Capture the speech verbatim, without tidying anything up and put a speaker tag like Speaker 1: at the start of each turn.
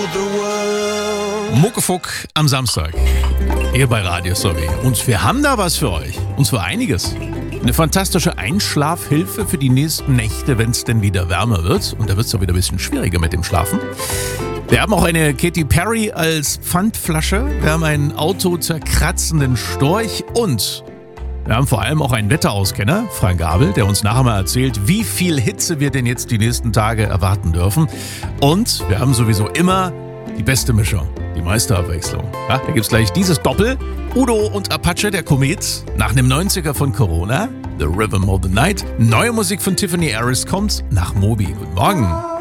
Speaker 1: the world.
Speaker 2: Muckefuck am Samstag. Hier bei Radio Sowie. Und wir haben da was für euch. Und zwar einiges. Eine fantastische Einschlafhilfe für die nächsten Nächte, wenn es denn wieder wärmer wird. Und da wird es doch wieder ein bisschen schwieriger mit dem Schlafen. Wir haben auch eine Katy Perry als Pfandflasche. Wir haben einen autozerkratzenden Storch. Und wir haben vor allem auch einen Wetterauskenner, Frank Gabel, der uns nachher mal erzählt, wie viel Hitze wir denn jetzt die nächsten Tage erwarten dürfen. Und wir haben sowieso immer die beste Mischung, die Meisterabwechslung. Ja, da gibt's gleich dieses Doppel. Udo und Apache, der Komet, nach einem neunziger von Corona, The Rhythm of the Night. Neue Musik von Tiffany Harris kommt nach Moby. Guten Morgen.